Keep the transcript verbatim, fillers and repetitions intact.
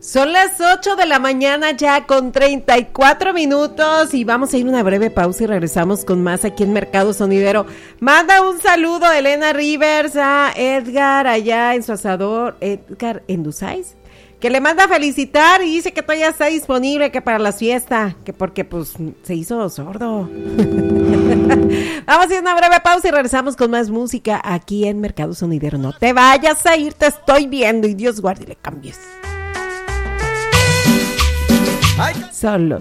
Son las ocho de la mañana ya con treinta y cuatro minutos y vamos a ir a una breve pausa y regresamos con más aquí en Mercado Sonidero. Manda un saludo a Elena Rivers, a Edgar allá en su asador, Edgar Enduzais, que le manda a felicitar y dice que todavía está disponible, que para la fiesta, que porque pues se hizo sordo. Vamos a ir a una breve pausa y regresamos con más música aquí en Mercado Sonidero. No te vayas a ir, te estoy viendo y Dios guarde y le cambies. Solo